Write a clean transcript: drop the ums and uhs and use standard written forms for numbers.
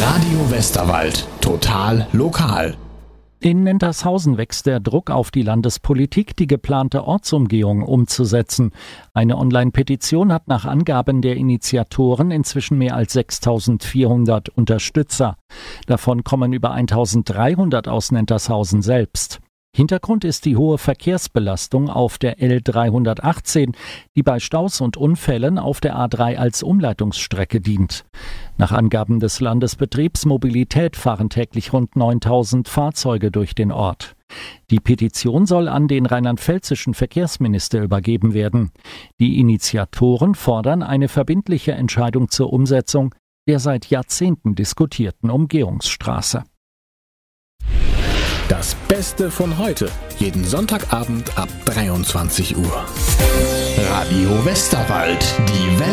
Radio Westerwald. Total lokal. In Nentershausen wächst der Druck auf die Landespolitik, die geplante Ortsumgehung umzusetzen. Eine Online-Petition hat nach Angaben der Initiatoren inzwischen mehr als 6.400 Unterstützer. Davon kommen über 1.300 aus Nentershausen selbst. Hintergrund ist die hohe Verkehrsbelastung auf der L318, die bei Staus und Unfällen auf der A3 als Umleitungsstrecke dient. Nach Angaben des Landesbetriebs Mobilität fahren täglich rund 9.000 Fahrzeuge durch den Ort. Die Petition soll an den rheinland-pfälzischen Verkehrsminister übergeben werden. Die Initiatoren fordern eine verbindliche Entscheidung zur Umsetzung der seit Jahrzehnten diskutierten Umgehungsstraße. Das Beste von heute. Jeden Sonntagabend ab 23 Uhr. Radio Westerwald. Die Welt.